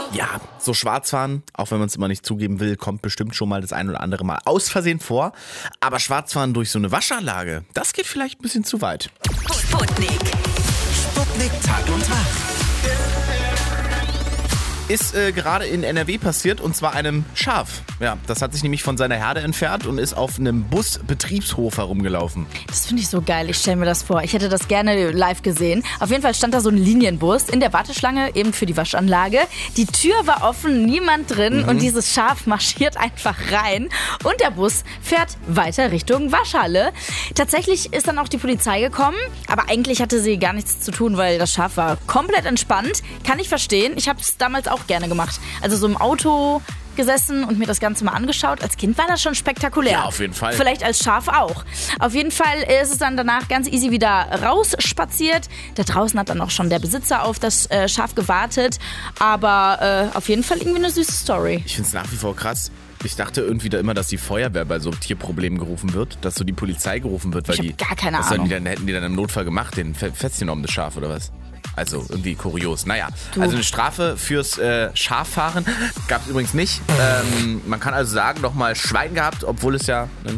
Ja, so Schwarzfahren, auch wenn man es immer nicht zugeben will, kommt bestimmt schon mal das ein oder andere Mal aus Versehen vor. Aber Schwarzfahren durch so eine Waschanlage, das geht vielleicht ein bisschen zu weit. Sputnik. Sputnik Tag und Tag. Ist gerade in NRW passiert, und zwar einem Schaf. Ja, das hat sich nämlich von seiner Herde entfernt und ist auf einem Busbetriebshof herumgelaufen. Das finde ich so geil, ich stelle mir das vor. Ich hätte das gerne live gesehen. Auf jeden Fall stand da so ein Linienbus in der Warteschlange, eben für die Waschanlage. Die Tür war offen, niemand drin und dieses Schaf marschiert einfach rein. Und der Bus fährt weiter Richtung Waschhalle. Tatsächlich ist dann auch die Polizei gekommen, aber eigentlich hatte sie gar nichts zu tun, weil das Schaf war komplett entspannt. Kann ich verstehen. Ich habe es damals auch gerne gemacht. Also so im Auto gesessen und mir das Ganze mal angeschaut. Als Kind war das schon spektakulär. Ja, auf jeden Fall. Vielleicht als Schaf auch. Auf jeden Fall ist es dann danach ganz easy wieder rausspaziert. Da draußen hat dann auch schon der Besitzer auf das Schaf gewartet. Aber auf jeden Fall irgendwie eine süße Story. Ich finde es nach wie vor krass. Ich dachte irgendwie da immer, dass die Feuerwehr bei so Tierproblemen gerufen wird, dass so die Polizei gerufen wird, weil Ich hab gar keine was Ahnung. hätten die dann im Notfall gemacht, den festgenommen, das Schaf oder was? Also irgendwie kurios. Naja, also eine Strafe fürs Schaffahren gab es übrigens nicht. Man kann also sagen, nochmal Schwein gehabt, obwohl es ja ein